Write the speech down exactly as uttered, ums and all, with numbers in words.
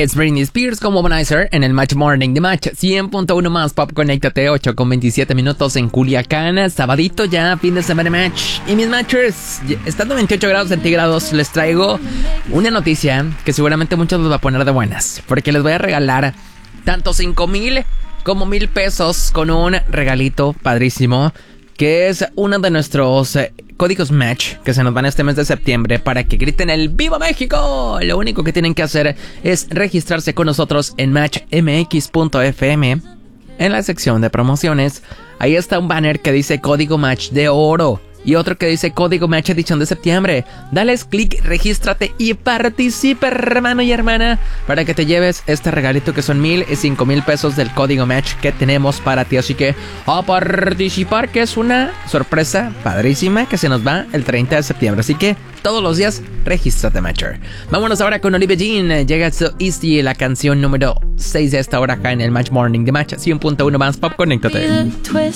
Es Britney Spears con Womanizer en el Match Morning de Match cien punto uno más Pop. Conéctate, ocho con veintisiete minutos en Culiacán. Sabadito ya, fin de semana Match. Y mis Matchers, estando veintiocho grados centígrados, les traigo una noticia que seguramente muchos los va a poner de buenas, porque les voy a regalar tanto cinco mil como mil pesos con un regalito padrísimo, que es uno de nuestros eh, códigos Match que se nos van este mes de septiembre para que griten el ¡Viva México! Lo único que tienen que hacer es registrarse con nosotros en match m x punto f m. En la sección de promociones, ahí está un banner que dice código Match de oro y otro que dice código Match edición de septiembre. Dales clic, regístrate y participa, hermano y hermana, para que te lleves este regalito que son mil y cinco mil pesos del código Match que tenemos para ti. Así que a participar, que es una sorpresa padrísima que se nos va el treinta de septiembre. Así que todos los días regístrate, Matcher. Vámonos ahora con Olivia Jean. Llega So Easy, la canción número seis de esta hora acá en el Match Morning de Match cien punto uno más Pop. Conéctate.